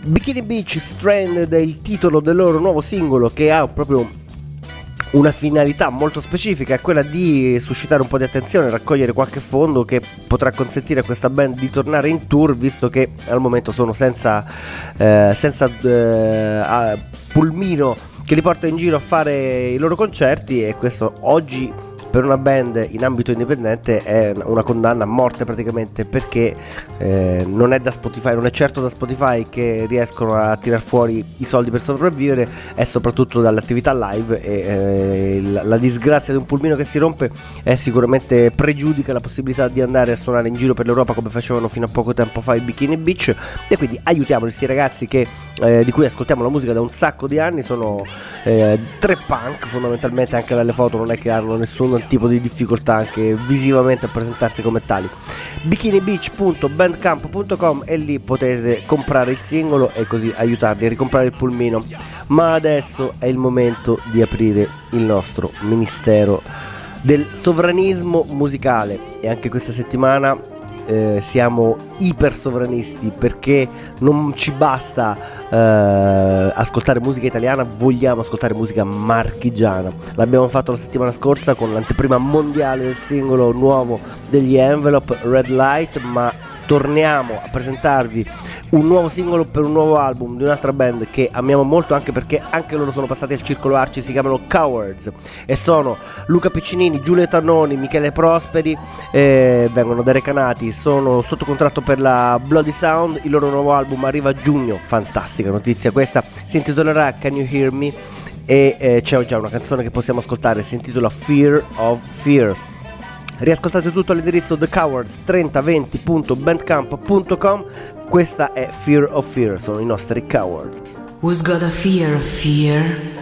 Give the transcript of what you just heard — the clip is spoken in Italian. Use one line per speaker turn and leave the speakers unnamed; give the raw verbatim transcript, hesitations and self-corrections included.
Bikini Beach Stranded è il titolo del loro nuovo singolo, che ha proprio una finalità molto specifica, è quella di suscitare un po' di attenzione, raccogliere qualche fondo che potrà consentire a questa band di tornare in tour, visto che al momento sono senza, eh, senza eh, pulmino che li porta in giro a fare i loro concerti, e questo oggi per una band in ambito indipendente è una condanna a morte praticamente, perché eh, non è da Spotify, non è certo da Spotify che riescono a tirar fuori i soldi per sopravvivere, è soprattutto dall'attività live, e eh, la, la disgrazia di un pulmino che si rompe è sicuramente pregiudica la possibilità di andare a suonare in giro per l'Europa come facevano fino a poco tempo fa i Bikini Beach. E quindi aiutiamo questi ragazzi che eh, di cui ascoltiamo la musica da un sacco di anni, sono eh, tre punk fondamentalmente, anche dalle foto non è che hanno nessun tipo di difficoltà anche visivamente a presentarsi come tali. bikini beach punto bandcamp punto com, e lì potete comprare il singolo e così aiutarli a ricomprare il pulmino. Ma adesso è il momento di aprire il nostro ministero del sovranismo musicale, e anche questa settimana eh, siamo iper sovranisti, perché non ci basta Uh, ascoltare musica italiana, vogliamo ascoltare musica marchigiana. L'abbiamo fatto la settimana scorsa con l'anteprima mondiale del singolo nuovo degli Envelope, Red Light, ma torniamo a presentarvi un nuovo singolo per un nuovo album di un'altra band che amiamo molto, anche perché anche loro sono passati al Circolo Arci, si chiamano Cowards e sono Luca Piccinini, Giulio Tannoni, Michele Prosperi, eh, vengono da Recanati, sono sotto contratto per la Bloody Sound, il loro nuovo album arriva a giugno, fantastica notizia questa, si intitolerà Can You Hear Me, e eh, c'è già una canzone che possiamo ascoltare, si intitola Fear of Fear. Riascoltate tutto all'indirizzo the cowards trenta venti punto bandcamp punto com. Questa è Fear of Fear, sono i nostri Cowards.
Who's got a fear of fear?